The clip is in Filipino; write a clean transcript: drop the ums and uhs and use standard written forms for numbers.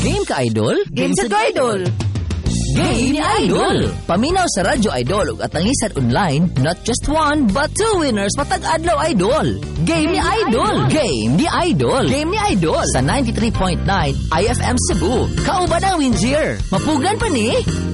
Game ka, Idol? Game sa Idol. Game ni Idol! Paminaw sa Radyo Idol ug atangisan online, not just one, but two winners matag adlaw, Idol! Game ni Idol! Game ni Idol! Game ni Idol! Sa 93.9 IFM Cebu. Kauban ang Windsor. Mapugan pa ni...